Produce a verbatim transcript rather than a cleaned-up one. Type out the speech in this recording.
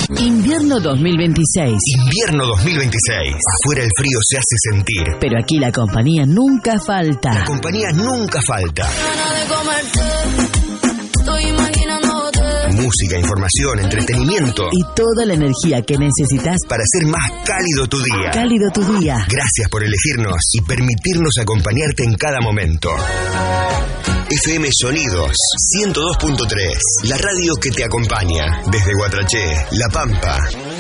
Invierno dos mil veintiséis. Invierno dos mil veintiséis. Afuera el frío se hace sentir. Pero aquí la compañía nunca falta. La compañía nunca falta. Música, información, entretenimiento. Y toda la energía que necesitas para hacer más cálido tu día. Cálido tu día. Gracias por elegirnos y permitirnos acompañarte en cada momento. F M Sonidos ciento dos punto tres. La radio que te acompaña desde Guatraché, La Pampa.